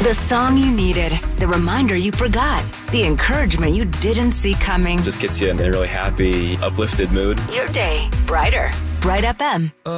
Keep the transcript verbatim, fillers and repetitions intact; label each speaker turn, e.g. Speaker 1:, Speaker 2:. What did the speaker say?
Speaker 1: The song you needed, the reminder you forgot, the encouragement you didn't see coming.
Speaker 2: Just gets you in a really happy, uplifted mood.
Speaker 1: Your day brighter. Bright F M.